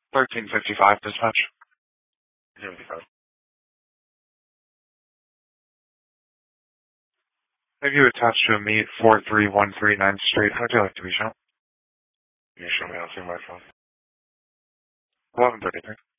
1355 dispatch. 55. Have you attached to a meet 43139 Street? How would you like to be shown? Can you show me how to see my phone? 1133.